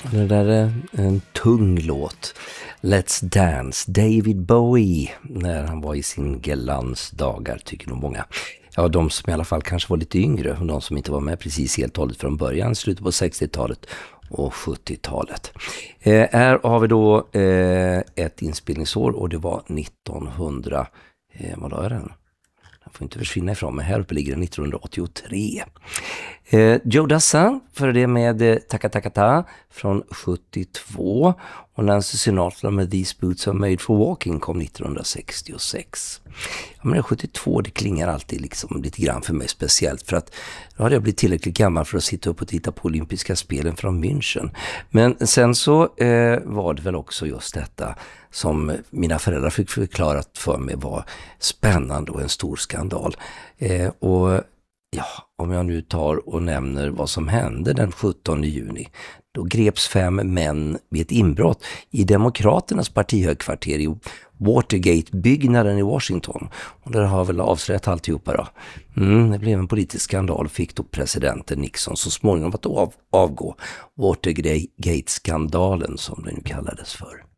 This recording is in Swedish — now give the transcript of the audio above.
Det där är en tung låt. Let's Dance, David Bowie, när han var i sin glansdagar, tycker nog många. Ja, de som i alla fall kanske var lite yngre, och de som inte var med precis helt hållet från början, slutet på 60-talet och 70-talet. Här har vi då ett inspelningsår, och det var 1900, vad då är den? Den får inte försvinna ifrån mig, här uppe ligger den 1983. Joe Dassin för det med Taka Taka Ta från 72, och Nancy Sinatra med These Boots Are Made For Walking kom 1966. Ja, men 72, det klingar alltid liksom lite grann för mig speciellt, för att då hade jag blivit tillräckligt gammal för att sitta upp och titta på olympiska spelen från München. Men sen så var det väl också just detta som mina föräldrar fick förklarat för mig var spännande och en stor skandal. Och ja, om jag nu tar och nämner vad som hände den 17 juni. Då greps 5 män vid ett inbrott i Demokraternas partihögkvarter i Watergate-byggnaden i Washington. Och där har väl avslöjat alltihopa då. Det blev en politisk skandal, fick då presidenten Nixon så småningom att avgå. Watergate-skandalen som den nu kallades för.